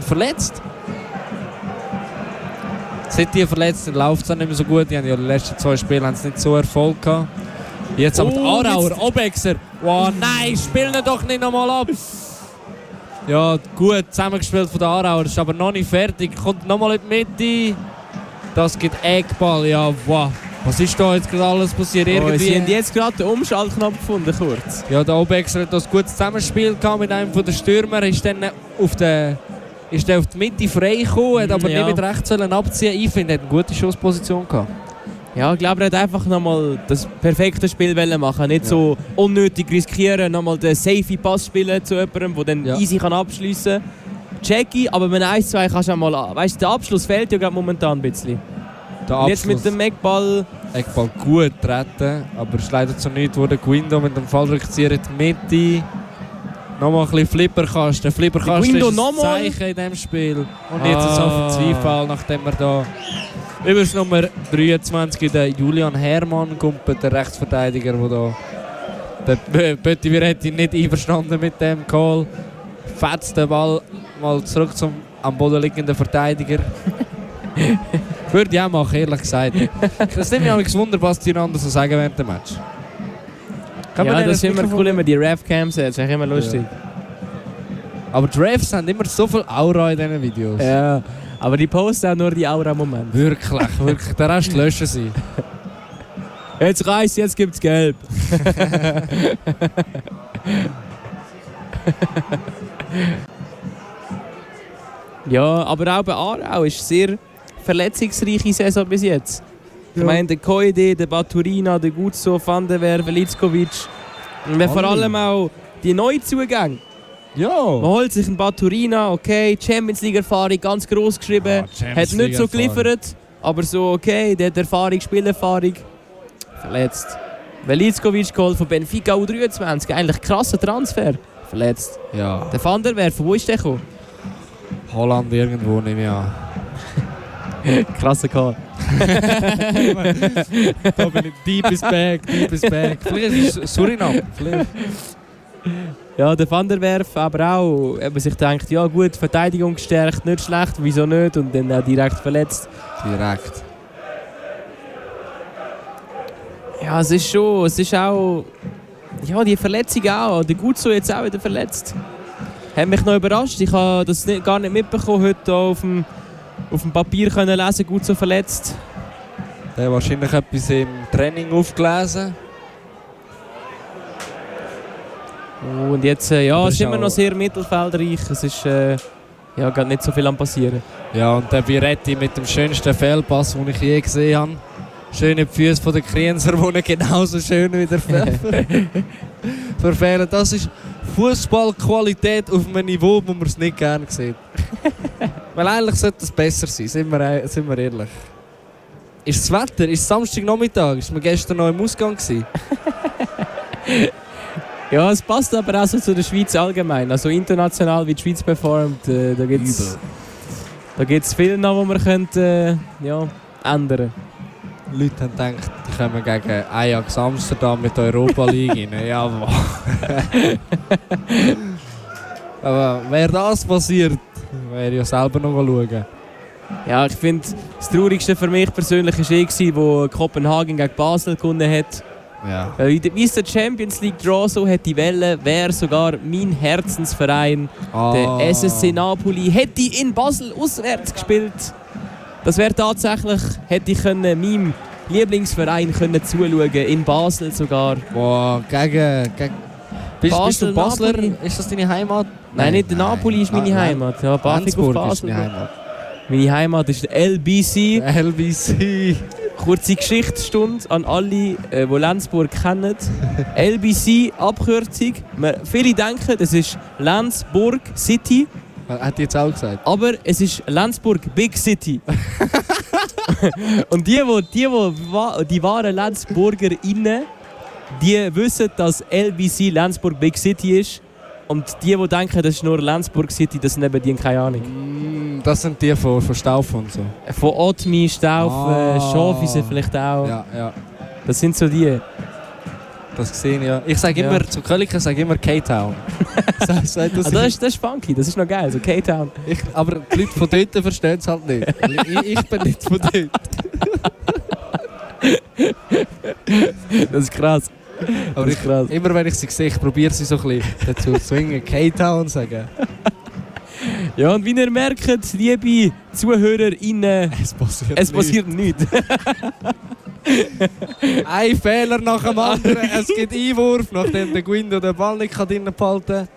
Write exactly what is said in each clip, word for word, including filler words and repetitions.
verletzt. Seit die verletzt sind, läuft es auch nicht mehr so gut. Die haben ja die letzten zwei Spiele haben nicht so Erfolg gehabt. Jetzt aber oh, die Aarauer, Obexer. Wow, nein, spiel ihn doch nicht nochmal ab. Ja, gut zusammengespielt von den Aarauer, ist aber noch nicht fertig. Kommt nochmal in die Mitte. Das gibt Eckball, ja, wow. Was ist da jetzt gerade alles passiert? Irgendwie... Oh, sie haben jetzt gerade den Umschaltknopf gefunden, kurz. Ja, der Obexer hat das gutes Zusammenspiel gehabt mit einem der Stürmer. Ist dann auf der... Ist der auf die Mitte frei gekommen, hat aber ja. nicht mit rechts abziehen. Ich finde, er hat eine gute Schussposition gehabt. Ja, ich glaube, er hat einfach nochmal das perfekte Spiel machen. Nicht ja. so unnötig riskieren, nochmal den safe Pass spielen zu jemandem, der dann ja. easy kann abschliessen kann. Checky, aber mit eins zwei kannst du auch mal... Weißt du, der Abschluss fehlt ja gerade momentan ein bisschen. Und jetzt mit dem Eckball... Eckball gut treten, aber es ist leider zu nichts geworden. Guindo mit dem Fallrückzieher in die Mitte. Nochmal ein bisschen Flipperkasten. Der Flipperkasten ist ein Zeichen in diesem Spiel. Und jetzt ah. ein Offensivfall, nachdem wir da über das Nummer dreiundzwanzig, der Julian Hermann, kommt, der Rechtsverteidiger, der da... Der Pötti Viretti nicht einverstanden mit dem Call. Fetzt den Ball mal zurück zum am Boden liegenden Verteidiger. Würde ich auch machen, ehrlich gesagt. Das nimmt mich auch Wunder, was die einander so sagen während dem Match. Kann ja, das ist immer cool, wenn man die Rev-Cams hat. Das ist immer lustig. Ja. Aber die Refs haben immer so viel Aura in diesen Videos. Ja, aber die posten auch nur die Aura-Momente. Wirklich, wirklich. Der Rest löschen sie. Jetzt reißt, jetzt gibt's Gelb. Ja, aber auch bei Aarau ist sehr verletzungsreiche Saison bis jetzt. Ja. Ich meine, der Koide, der Baturina, der Guzzo, Van der Werf, Velickovic. Und vor allem auch die Neuzugänge. Ja. Man holt sich einen Baturina, okay, Champions League-Erfahrung, ganz gross geschrieben. Oh, hat nicht so geliefert, aber so okay, der hat Erfahrung, Spielerfahrung. Verletzt. Velickovic geholt von Benfica U dreiundzwanzig, eigentlich krasser Transfer. Verletzt. Ja. Der Van der Werf, wo ist der gekommen? Holland irgendwo, nehme ich an. Krasser Call. Da bin ich deep is back, deep is back. Vielleicht ist es Suriname. Ja, der Van der Werf, aber auch, wenn man sich denkt, ja gut, Verteidigung gestärkt, nicht schlecht, wieso nicht? Und dann auch direkt verletzt. Direkt. Ja, es ist schon, es ist auch, ja, die Verletzung auch. Der Guzzo jetzt auch wieder verletzt. Hat mich noch überrascht. Ich habe das nicht, gar nicht mitbekommen, heute auf dem, auf dem Papier können lesen, Guzzo verletzt. Der hat wahrscheinlich etwas im Training aufgelesen. Und jetzt äh, ja, sind wir noch sehr mittelfeldreich. Es ist äh, ja, gar nicht so viel am passieren. Ja, und der Viretti mit dem schönsten Fehlpass, den ich je gesehen habe. Schöne Füße von den Krienser, die genauso schön wieder verfehlen. Das ist Fußballqualität auf einem Niveau, wo man es nicht gerne sieht. Weil eigentlich sollte es besser sein, sind wir, sind wir ehrlich. Ist das Wetter? Ist es Samstagnachmittag? Ist man gestern noch im Ausgang gewesen? Ja, es passt aber auch so zu der Schweiz allgemein. Also international, wie die Schweiz performt, äh, da gibt es da gibt's viel noch, was man könnte, äh, ja, ändern. Leute haben gedacht, die kommen gegen Ajax Amsterdam mit der Europa League rein. Ja, aber wäre das passiert, wäre ja selber noch schauen. Ja, ich finde, das Traurigste für mich persönlich war eh, wo Kopenhagen gegen Basel gewonnen hat. Ja. Wie der Champions League Draw so hätte Welle, wäre sogar mein Herzensverein, ah. der S S C Napoli, hätte in Basel auswärts gespielt. Das wäre tatsächlich, hätte ich können, meinem Lieblingsverein können zuschauen, in Basel sogar. Boah, gegen... gegen bist, Basel, bist du Basler? Napoli. Ist das deine Heimat? Nein, nein nicht der Napoli ist meine ah, Heimat. Ja, Lenzburg ist meine Heimat. Meine Heimat ist der L B C. L B C. Kurze Geschichtsstunde an alle, äh, die Lenzburg kennen. L B C, Abkürzung. Viele denken, das ist Lenzburg City. Hat die jetzt auch gesagt. Aber es ist Lenzburg Big City. Und die, die, die, die, die wahren LenzburgerInnen, die wissen, dass L B C Lenzburg Big City ist. Und die, die denken, das ist nur Lenzburg City, das sind eben die, keine Ahnung. Mm, das sind die von, von Stauf und so. Von Otmi, Stauf, ah. äh, Schafhausen vielleicht auch. Ja, ja. Das sind so die. Das sehe ich, ja. Ich sage immer, ja. zu Köliken sage immer K-Town. das, das, das, das, ist, das ist funky, das ist noch geil, so K-Town. Aber die Leute von dort verstehen es halt nicht. ich, ich bin nicht von dort. Das ist krass. Aber das ist krass. Ich, immer wenn ich sie sehe, ich probiere sie so ein bisschen dazu zu zwingen, K-Town sagen. Ja, und wie ihr merkt, liebe ZuhörerInnen, es passiert, es passiert nichts. Ein Fehler nach dem anderen, es gibt Einwurf, nachdem der Guindo den Ball nicht drinnen behalten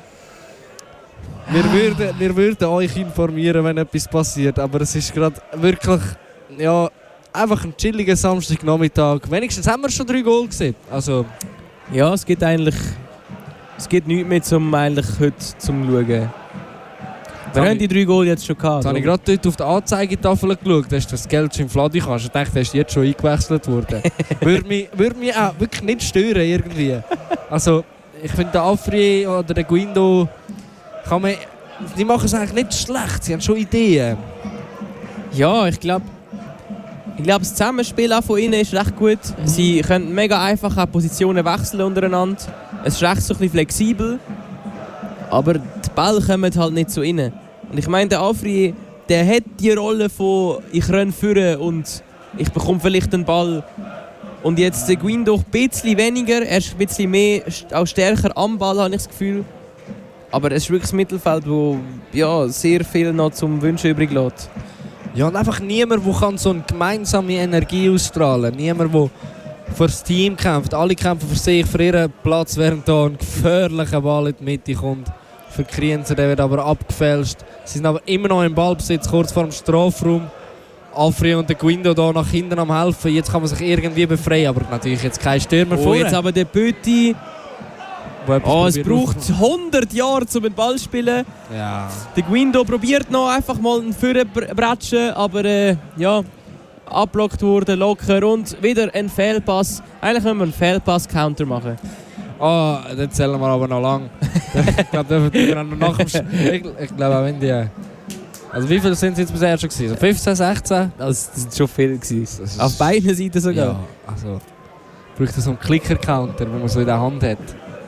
kann. Wir würden, wir würden euch informieren, wenn etwas passiert, aber es ist gerade wirklich ja, einfach ein chilliger Samstagnachmittag. Wenigstens haben wir schon drei Goal gesehen. Also, ja, es gibt eigentlich es gibt nichts mehr zum eigentlich heute zum Schauen. Wir haben die drei Goal jetzt schon gehabt. Jetzt habe ich gerade dort auf die Anzeigetafel geschaut, dass du das Geld schon im Fladi kannst. Ich dachte, der ist jetzt schon eingewechselt worden. würde, mich, würde mich auch wirklich nicht stören irgendwie. Also, ich finde, der Afri oder der Guindo, kann man, die machen es eigentlich nicht schlecht. Sie haben schon Ideen. Ja, ich glaube, ich glaube, das Zusammenspiel von ihnen ist recht gut. Sie können mega einfach auch Positionen wechseln untereinander. Es ist recht so ein bisschen flexibel. Aber die Bälle kommen halt nicht so rein. Und ich meine, der Afri, der hat die Rolle von ich renne führen und ich bekomme vielleicht den Ball. Und jetzt der Guindo ein bisschen weniger, er ist ein bisschen mehr, auch stärker am Ball, habe ich das Gefühl. Aber es ist wirklich das Mittelfeld, das ja, sehr viel noch zum Wünschen übrig lässt. Ja, und einfach niemand, der so eine gemeinsame Energie ausstrahlen kann. Niemand, der für das Team kämpft. Alle kämpfen für sich, für ihren Platz, während da ein gefährlicher Ball in die Mitte kommt. Für die Krienzer, der wird aber abgefälscht. Sie sind aber immer noch im Ballbesitz, kurz vor dem Strafraum. Afri und der Guindo da nach hinten am helfen. Jetzt kann man sich irgendwie befreien, aber natürlich jetzt kein Stürmer oh, vor. Jetzt aber der Böti. Oh, es braucht hundert Jahre, um den Ball zu spielen. Ja. Der Guindo probiert noch einfach mal einen Führerbretschen, aber äh, ja, abblockt wurde locker und wieder ein Fehlpass. Eigentlich können wir einen Fehlpass-Counter machen. Oh, das zählen wir aber noch lang. Ich glaube, wir noch nach dem Sch- ich, ich glaube auch wenn die. Also wie viele sind es jetzt bisher schon gewesen? So fünfzehn, sechzehn? Also, das sind schon viele gewesen. Auf beiden Seiten sogar. Ja, also braucht so einen Clicker-Counter, den man so in der Hand hat.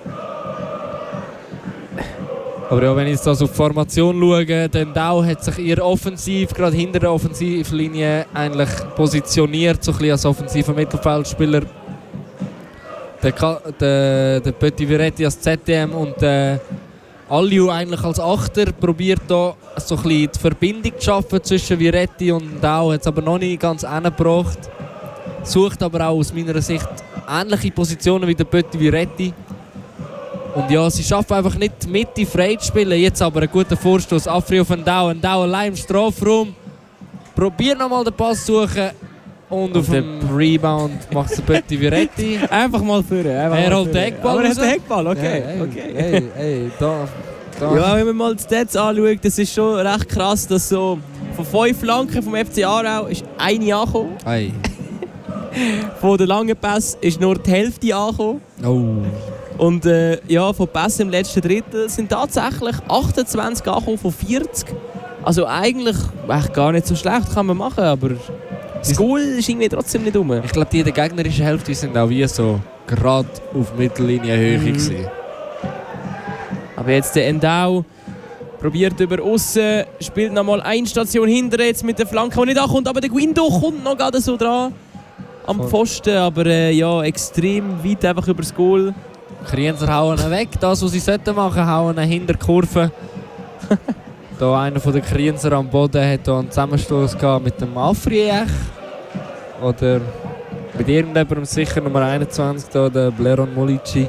Aber ja, wenn ich jetzt also auf die Formation schaue, dann Dau hat sich ihr offensiv, gerade hinter der Offensivlinie, eigentlich positioniert, so ein bisschen als offensiver Mittelfeldspieler. Der, der, der Petit Viretti als Z D M und der Aliu eigentlich als Achter probiert da so ein bisschen die Verbindung zu schaffen zwischen Viretti und Dau, hat es aber noch nicht ganz hingebracht. Sucht aber auch aus meiner Sicht ähnliche Positionen wie der Petit Viretti. Und ja, sie schaffen einfach nicht die Mitte frei zu spielen. Jetzt aber ein guter Vorstoß. Afri auf den Dau. Ein Dau allein im Strafraum. Probiert nochmal den Pass zu suchen. Und, und auf dem Rebound macht es der Petit Viretti. Einfach mal führen. Er holt den Eckball. Aber er hat den Eckball, okay. Ja, ey, okay. Ey, ey, da, da. Ja, wenn man mal die Stats anschaut, das ist schon recht krass, dass so von fünf Flanken vom F C Aarau ist eine angekommen. Ei. Von den langen Pässen ist nur die Hälfte angekommen. Oh. Und äh, ja, von Pässen im letzten Drittel sind tatsächlich achtundzwanzig angekommen von vierzig. Also eigentlich echt gar nicht so schlecht, kann man machen, aber das Goal ist irgendwie trotzdem nicht rum. Ich glaube, die in der gegnerischen Hälfte sind auch wie so gerade auf Mittellinie Höhe mhm. Aber jetzt der Endau probiert über außen, spielt nochmal eine Station hinter jetzt mit der Flanke, die nicht ankommt, aber der Guindo kommt noch gerade so dran am Pfosten, aber äh, ja, extrem weit einfach über das Goal. Krienzer hauen ihn weg, das was sie sollten machen, hauen ihn hinter die Kurve. Da einer von den Krienzer am Boden hat einen Zusammenstoß mit dem Afriech. Oder mit irgendjemandem, sicher Nummer einundzwanzig, da, der Bleron Molici.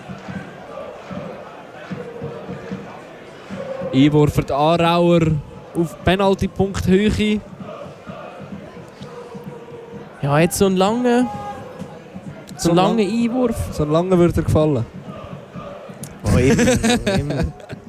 Einwurf für die Aarauer auf Penalty-Punkt Höhe. Ja, jetzt so ein langer, so ein langer Einwurf. So ein langer würde er gefallen. Oh, immer, immer.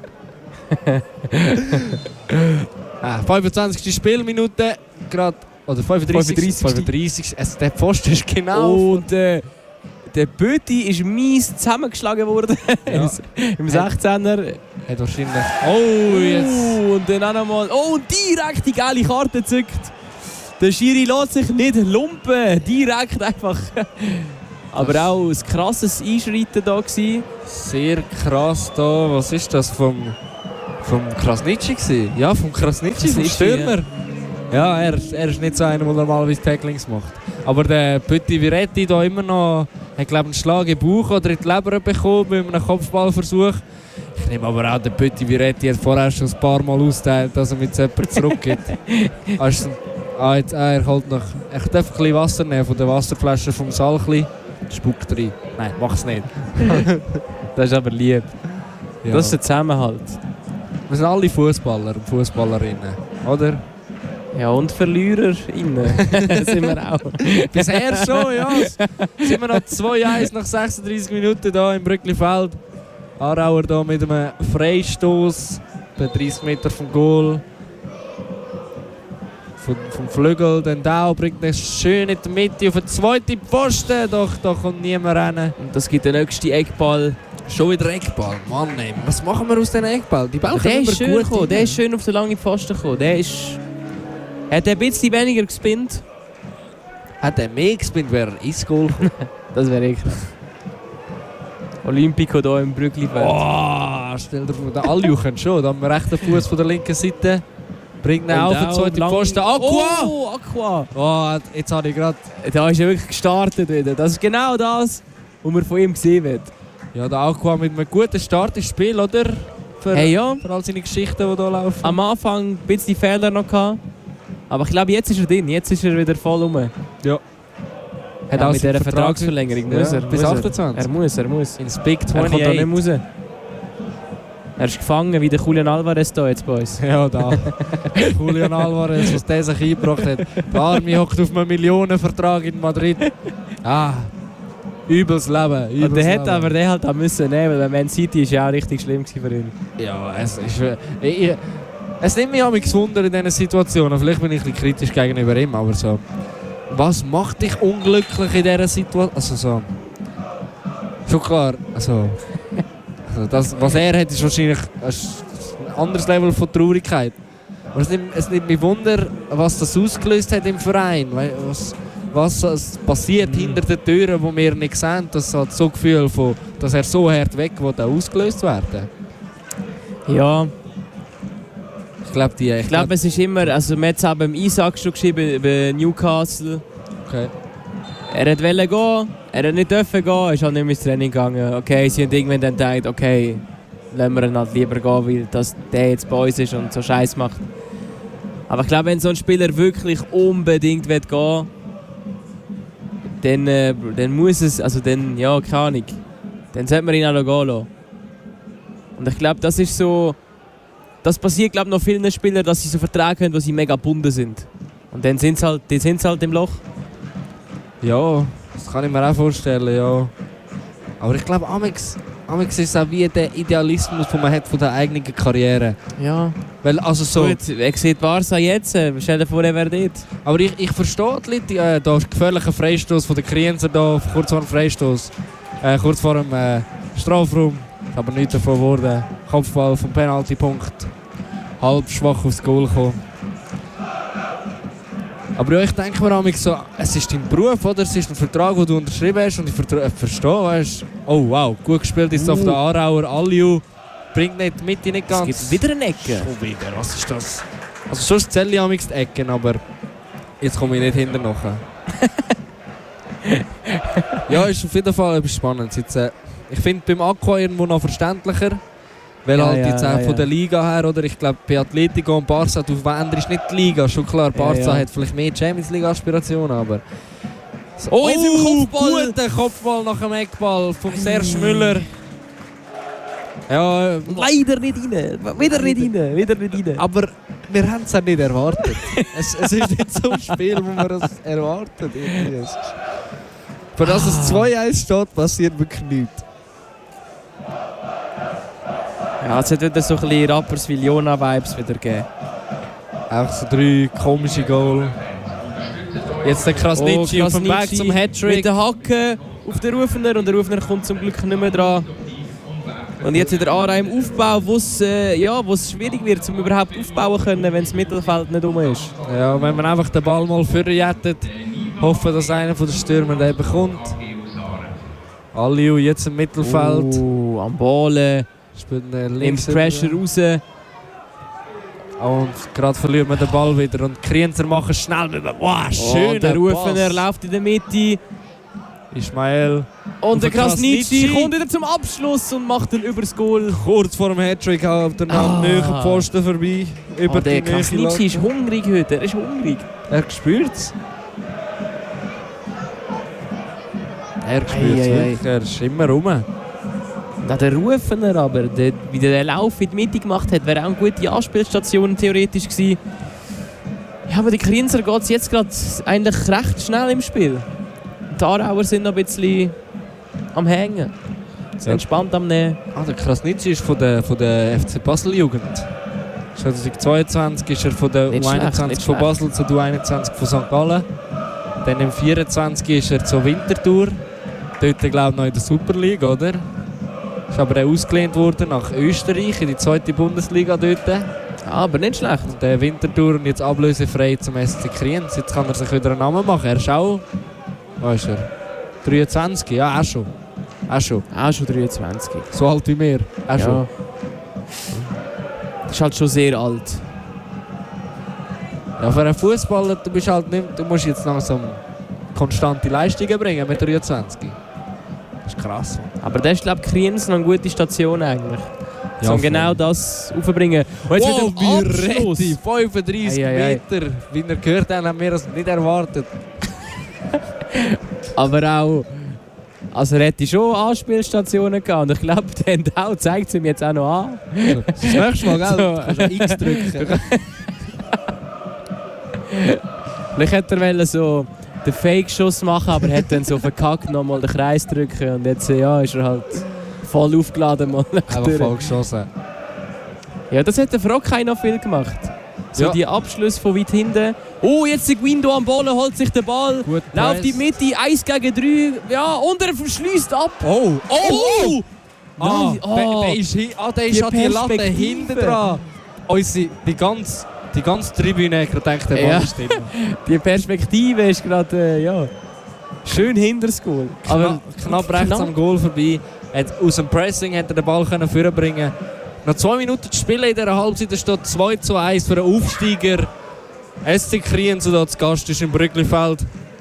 ah, fünfundzwanzigste Spielminute, gerade, oder fünfunddreissig. fünfunddreissig. Also der Pfosten ist genau. Und äh, der Böti ist mies zusammengeschlagen worden. Ja. Im sechzehner. Hat wahrscheinlich. Oh, jetzt. Oh, und dann auch nochmal. Oh, direkt die geile Karte zückt. Der Schiri lässt sich nicht lumpen. Direkt einfach Aber das auch ein krasses Einschreiten da gewesen. Sehr krass da. Was ist das vom, vom Krasnitschi gewesen? Ja, vom Krasnitschi, vom Stürmer. Ja, er, er ist nicht so einer, der normalerweise Tacklings macht. Aber der Pötti Viretti da immer noch, hat glaube einen Schlag im Bauch oder in die Leber bekommen mit einem Kopfballversuch. Ich nehme aber auch, der Pötti Viretti hat vorher schon ein paar Mal ausgeteilt, dass er mit so jemandem zurückgeht. Also, ah, jetzt, ah, er holt noch, ich darf ein bisschen Wasser nehmen von der Wasserflasche vom Salchli. Spuckt rein. Nein, mach's nicht. Das ist aber lieb. Ja. Das ist der Zusammenhalt. Wir sind alle Fußballer und Fußballerinnen, oder? Ja, und VerliererInnen sind wir auch. Bisher schon, ja. Sind wir noch zwei eins nach sechsunddreißig Minuten hier im Brücklifeld. Aarauer hier mit einem Freistoß, bei dreißig Meter vom Goal. Vom, vom Flügel, den Dau bringt ihn schön in die Mitte auf den zweiten Pfosten. Doch, da kommt niemand rein. Und das gibt den nächsten Eckball. Schon wieder Eckball, Mann. Ey. Was machen wir aus diesem Eckball? Die Bälle der ist schön gekommen, der ist schön auf den langen Pfosten gekommen. Der ist... Hat er ein bisschen weniger gespinnt? Hat er mehr gespinnt, wäre er ins Goal gekommen. Das wäre echt krass. Olympico hier im Brücklifeld. Oh, stell dir vor, der Alju können schon. Da am rechten Fuß von der linken Seite. Bringt ihn auf den zweiten Pfosten. Aqua! Oh, Aqua! Oh, jetzt habe ich gerade... Da ist er wirklich gestartet wieder. Das ist genau das, was man von ihm gesehen wird. Ja, der Aqua mit einem guten Start ins Spiel, oder? Für, hey, ja. für all seine Geschichten, die hier laufen. Am Anfang ein bisschen Fehler noch gehabt. Aber ich glaube, jetzt ist er drin. Jetzt ist er wieder voll rum. Ja. Hat ja, auch mit dieser Vertragsverlängerung muss ja, er. Bis muss achtundzwanzig? Er muss, er muss. Ins Big achtundzwanzig. Er kommt da nicht raus. Er ist gefangen, wie der Julian Alvarez hier jetzt bei uns. Ja, da. Julian Alvarez, was der sich eingebracht hat. Der Arme hockt auf einem Millionenvertrag in Madrid. Ah, übles Leben. Übles Und der Leben. hat aber den halt auch müssen nehmen, weil Man City ist ja auch richtig schlimm für ihn. Ja, es ist... Ich, ich, es nimmt mich auch mit Wunder in diesen Situationen. Vielleicht bin ich ein bisschen kritisch gegenüber ihm, aber so... Was macht dich unglücklich in dieser Situation? Also so... Schon klar, also... also das, was er hat, ist wahrscheinlich ein anderes Level von Traurigkeit. Aber es nimmt, es nimmt mich Wunder, was das ausgelöst hat im Verein. Was, was passiert mhm. hinter den Türen, die wir nicht sehen. Das hat so Gefühl, von, dass er so hart weg will, ausgelöst werden. Ja... Ich glaube, die... Ich glaube, glaub, es ist immer... Also, wir haben es auch beim Isaac schon geschrieben, bei Newcastle. Okay. Er wollte gehen, er hat nicht dürfen gehen, ist halt nicht mehr ins Training gegangen. Okay, sie haben irgendwann dann gedacht, okay, lassen wir ihn halt lieber gehen, weil das, der jetzt bei uns ist und so Scheiß macht. Aber ich glaube, wenn so ein Spieler wirklich unbedingt gehen will, dann, äh, dann muss es... Also dann, ja, keine Ahnung. Dann sollte man ihn auch noch gehen lassen. Und ich glaube, das ist so... Das passiert, glaube ich, noch vielen Spielern, dass sie so Verträge haben, wo sie mega gebunden sind. Und dann sind sie halt, die sind halt im Loch. Ja, das kann ich mir auch vorstellen, ja. Aber ich glaube, Amix, Amix ist auch wie der Idealismus, den man hat von der eigenen Karriere. Ja. Weil, also so... Gut, wer sieht Barca jetzt? Stell dir vor, er wäre dort. Aber ich, ich verstehe die Leute, äh, da ist gefährlicher Freistoß von den Krienzer da, kurz vor dem Freistoß. Äh, kurz vor dem äh, Strafraum. Aber nichts davon geworden. Kopfball vom Penaltypunkt. Halb schwach aufs Goal gekommen. Aber ja, ich denke mir auch so, es ist dein Beruf, oder? Es ist ein Vertrag, den du unterschrieben hast. Und ich ver- verstehe, weißt, oh wow, gut gespielt ist uh. auf der Aarauer. Alliu bringt nicht die Mitte nicht ganz. Es gibt wieder eine Ecke. Schon wieder, was ist das? Also sonst zähle ich auch die Ecken, aber jetzt komme ich nicht hinter nachher. Ja, ist auf jeden Fall etwas Spannendes. Jetzt, äh, ich finde beim Aqua irgendwo noch verständlicher. Weil ja, halt ja, jetzt auch ja, von der Liga her, oder? Ich glaube, bei Atletico und Barca, du veränderst nicht die Liga. Schon klar, Barca ja, ja. hat vielleicht mehr Champions League Aspirationen, aber... So. Oh, jetzt im Kopfball! Guter Kopfball nach dem Eckball vom Serge Müller. Ja, leider nicht rein. Wieder nicht rein. Wieder nicht rein. Aber wir haben es ja nicht erwartet. es, es ist nicht so ein Spiel, wo man es erwartet. Für das es zwei eins steht, passiert wirklich nichts. Ja, es hat wieder so ein bisschen Rappers-Villona-Vibes wieder gegeben. Auch so drei komische Goal. Jetzt der Krasnitschi oh, auf dem Weg zum Hattrick. Mit der Hacke auf den Rufner und der Rufner kommt zum Glück nicht mehr dran. Und jetzt in der Aarau im Aufbau, wo es äh, ja, schwierig wird, um überhaupt aufbauen zu können, wenn das Mittelfeld nicht um ist. Ja, wenn man einfach den Ball mal vorjettet, hoffen, dass einer von den Stürmern den bekommt. Aliou jetzt im Mittelfeld. Oh, am Ballen. Spielt links. Nimmt Pressure raus. Und gerade verliert man den Ball wieder. Und Krienzer machen schnell mit dem. Wow, schön. Oh, der Rufener läuft in der Mitte. Ismael. Und der Krasniqi kommt wieder zum Abschluss und macht dann übers Goal. Kurz vor dem Hattrick auf der Ah. nahen Pfosten vorbei. Über Oh, der die Nähe Krasniqi ist hungrig heute. Er ist hungrig. Er spürt es. Er spürt es Ei, ei, ei. wirklich. Er ist immer rum. Und auch der Rufener aber, der, wie der den Lauf in die Mitte gemacht hat, wäre auch eine gute Anspielstation theoretisch gewesen. Ja, aber die Krienzer geht es jetzt gerade eigentlich recht schnell im Spiel. Die Aarauer sind noch ein bisschen am Hängen. Sind Ja. entspannt am Nehmen. Ah, der Krasniqi ist von der, von der F C Basel Jugend. zweitausendzweiundzwanzig ist er von der Nicht U schlecht, einundzwanzig nicht von schlecht. Basel zur U einundzwanzig von Sankt Gallen. Dann im vierundzwanzig ist er zur Winterthur. Dort glaube ich noch in der Super League, oder? Ist aber auch ausgelehnt worden nach Österreich, in die zweite Bundesliga dort. Aber nicht schlecht. Und der Winterthur und jetzt ablösefrei zum S C Kriens. Jetzt kann er sich wieder einen Namen machen. Er ist auch, was ist er? dreiundzwanzig? Ja, auch schon. Auch schon. Auch schon dreiundzwanzig. So alt wie wir. Auch schon. Ja. Das ist halt schon sehr alt. Ja, für einen Fußballer, du bist halt nicht, du musst jetzt langsam konstante Leistungen bringen mit dreiundzwanzig. Das ist krass. Aber das ist, glaube ich, Kriens noch eine gute Station eigentlich. Ja, um voll. genau das aufzubringen. Und jetzt Wow, mit dem Abschluss. Viretti, fünfunddreißig Ei, ei, ei. Meter. Wie ihr gehört habt, haben wir das nicht erwartet. Aber auch... Also er hätte schon Anspielstationen gehabt. Und ich glaube, der Endau zeigt es ihm jetzt auch noch an. Das nächste Mal, gell? So. Du kannst noch X drücken. Vielleicht hätte er wollen so den Fake-Schuss machen, aber er hat dann so verkackt nochmal den Kreis drücken. Und jetzt ja, ist er halt voll aufgeladen. Mal Einfach voll geschossen. Ja, das hat der Frockheim noch viel gemacht. So Ja. die Abschlüsse von weit hinten. Oh, jetzt der Guindo am Ball, holt sich den Ball. Gut Läuft in die Press. Mitte, eins gegen drei. Ja, und er verschließt ab. Oh, oh, oh! Ah, Nein, oh. der, der ist, hi- ah, der ist Die an die Latte Perspektive. hinten dran. Unsere, die ganze, die ganze Tribüne hat gerade gedacht, der Ball Ja. ist drin. Die Perspektive ist gerade, äh, ja, schön hinter das Goal. Aber knapp rechts knapp. am Goal vorbei. Hat, aus dem Pressing hat er den Ball können vorbringen. Noch zwei Minuten zu spielen in dieser Halbzeit. Es steht zwei zu eins für einen Aufsteiger. S C Kriens, der zu Gast ist im Brücklifeld.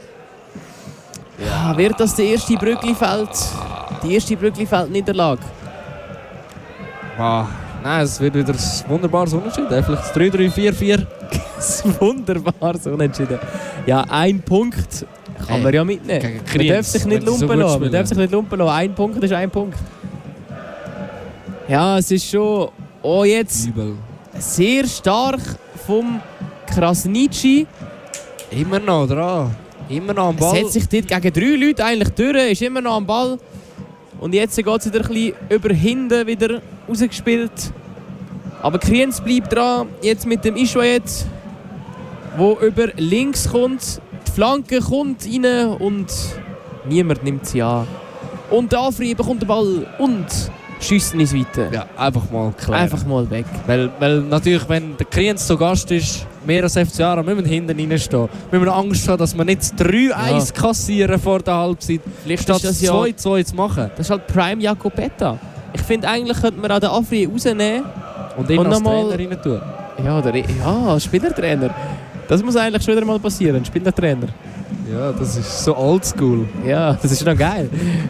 Ja, wird das der erste Brücklifeld, die erste Brücklifeld-Niederlage? Ah, nein, es wird wieder ein wunderbares Unentschieden. Vielleicht das drei drei vier vier. Das ist wunderbar so unentschieden. Ja, ein Punkt kann Hey, man ja mitnehmen. gegen Man Kriens, darf sich nicht wenn sie so lumpen gut lassen. Man spielen. darf sich nicht lumpen lassen. Ein Punkt ist ein Punkt. Ja, es ist schon... Oh, jetzt Übel. sehr stark vom Krasniqi. Immer noch dran. Immer noch am Ball. Setzt sich dort gegen drei Leute eigentlich durch, ist immer noch am Ball. Und jetzt geht es wieder ein bisschen über hinten wieder rausgespielt. Aber Kriens bleibt dran, jetzt mit dem Ishwaet, wo über links kommt. Die Flanke kommt rein und niemand nimmt sie an. Und der Afri bekommt den Ball und schiessen ins Weite. Ja, einfach mal klären. Einfach mal weg. Weil, weil natürlich, wenn der Kriens zu Gast ist, wir als F C Aarau müssen hinten reinstehen. Wir müssen Angst haben, dass wir nicht das drei eins kassieren vor der Halbzeit, Vielleicht statt ist das das ja... zwei zwei zu machen. Das ist halt Prime Jacopetta. Ich finde, eigentlich könnte man auch den Afri rausnehmen. Und ihn Und als nochmal- Trainer rein tun. Ja, der, ja, Spielertrainer. Das muss eigentlich schon wieder mal passieren, Spielertrainer. Ja, das ist so oldschool. Ja, das ist noch geil.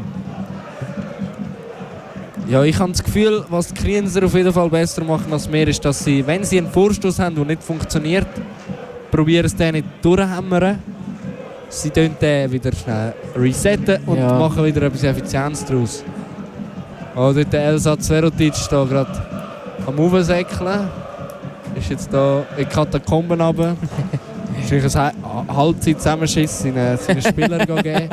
Ja, ich habe das Gefühl, was die Krienser auf jeden Fall besser machen als wir, ist, dass sie, wenn sie einen Vorstoß haben, der nicht funktioniert, probieren es den nicht durchhämmern. Sie tun den wieder schnell resetten und Ja. machen wieder etwas Effizienz daraus. Oh, dort der Elsatz Verotic da gerade am Aufsäckeln. Ist jetzt da in die Katakomben runter. Ist ein Halbzeit-Zusammenschiss seinen, seinen Spielern gegeben.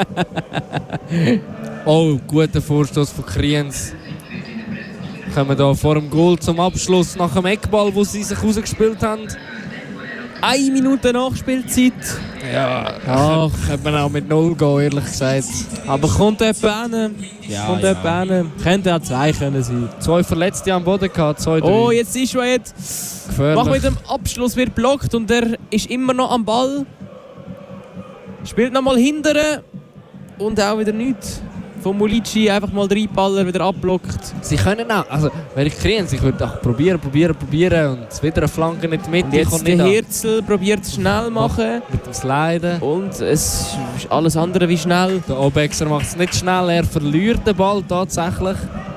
Oh, guter Vorstoß von Kriens. Kommen da vor dem Goal zum Abschluss nach dem Eckball, wo sie sich rausgespielt haben. Eine Minute Nachspielzeit. Ja, Ach. könnte man auch mit null gehen, ehrlich gesagt. Aber kommt jemand hin? Ja, kommt ja. jemand hin? Könnte auch zwei können sein. Zwei Verletzte am Boden gehabt, zwei, drei. Oh, jetzt ist er jetzt. Gefährlich. Mach mit dem Abschluss, wird blockt und er ist immer noch am Ball. Spielt nochmal hinterher und auch wieder nichts. von Mulici einfach mal drei Baller wieder abblockt. Sie können auch, also wenn ich Kriens, ich würde auch probieren, probieren, probieren und wieder eine Flanke nicht mit. Und jetzt der Hirzel probiert es schnell machen. Mit dem Sliden. Und es ist alles andere wie schnell. Der Obexer macht es nicht schnell, er verliert den Ball tatsächlich.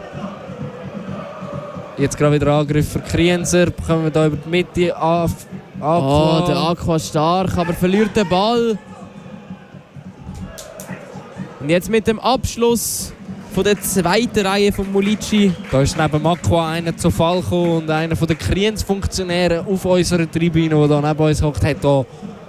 Jetzt gerade wieder Angriff für Krienser, bekommen wir hier über die Mitte auf. Aqua. Oh, der Aqua stark, aber verliert den Ball. Und jetzt mit dem Abschluss von der zweiten Reihe von Mulici. Da ist neben Aqua einer zu Fall gekommen und einer von den Kriens-Funktionären auf unserer Tribüne, der hier neben uns hockt, hat hier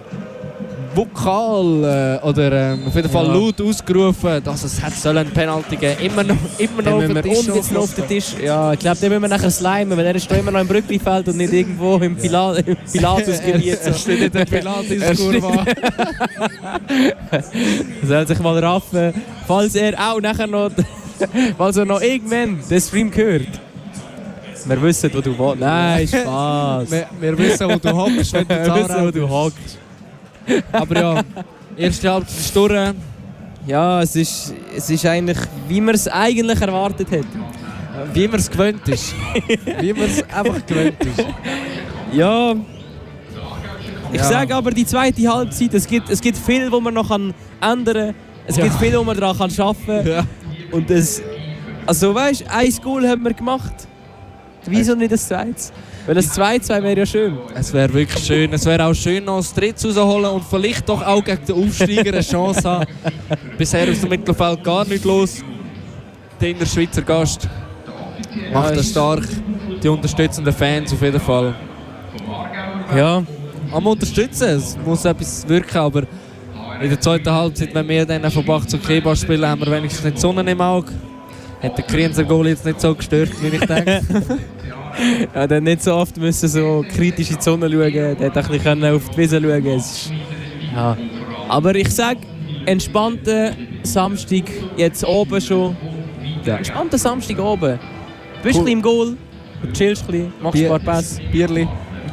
vokal äh, oder ähm, auf jeden Fall ja. laut ausgerufen, dass es hat sollen Penalty geben. Immer noch, immer noch auf den Tisch. Und jetzt noch auf den Tisch. Ja, ich glaube, den müssen wir nachher slimen, weil er ist da immer noch im Brücklifeld und nicht irgendwo im, Pila im Pilatusgebiet. Er steht in der Pilatus-Kurve. Er soll sich mal raffen, falls er auch nachher noch, falls er noch irgendwann den Stream hört. Wir wissen, wo du wohnst. Nein, Spaß. wir, wir wissen, wo du hockst, wenn du Wir wissen, wo du hockst. Aber ja, erste Halbzeit ist durch. Ja, es ist, es ist eigentlich, wie man es eigentlich erwartet hat. Wie man es gewöhnt ist. Wie man es einfach gewöhnt ist. Ja. Ich ja. sage aber, die zweite Halbzeit, es gibt, es gibt viel, wo man noch ändern kann. Es ja. gibt viel, wo man daran arbeiten kann. Ja. Und das, also weißt du, ein Goal haben wir gemacht. Wieso nicht das zweites? Weil das zwei zwei wäre ja schön. Es wäre wirklich schön. Es wäre auch schön, noch das dritte rausholen und vielleicht doch auch gegen den Aufsteiger eine Chance haben. Bisher aus dem Mittelfeld gar nicht los. Der Innerschweizer Gast macht ja, das stark. Die unterstützenden Fans auf jeden Fall. Ja. Am unterstützen, es muss etwas wirken, aber in der zweiten Halbzeit, wenn wir dann von Bach zu Keba spielen, haben wir wenigstens nicht die Sonne im Auge. Hat der Krienser Goal jetzt nicht so gestört, wie ich denke. Ja, der hat nicht so oft müssen so kritisch in die Sonne schauen, der hätte ein bisschen auf die Wiese schauen können. Ja. Aber ich sage, entspannter Samstag jetzt oben schon. Ja. Entspannter Samstag oben. Du bist cool. Ein bisschen im Goal, du chillst ein bisschen, machst Bier, ein paar Pässe. Bierli.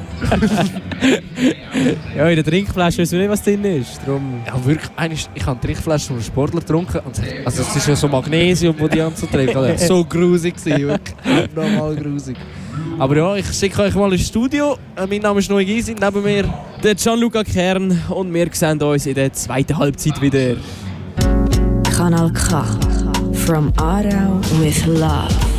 Ja, in der Trinkflasche wissen wir nicht, was drin ist. Darum. Ja, wirklich, ich habe eine Trinkflasche von einem Sportler getrunken. Also es ist ja so Magnesium, das die ganze trinken. Also, so grusig gewesen, wirklich. Abnormal grusig. Aber ja, ich schicke euch mal ins Studio. Mein Name ist Noe Gysi, neben mir der Gianluca Kern und wir sehen uns in der zweiten Halbzeit wieder. Kanal K. From Aarau with love.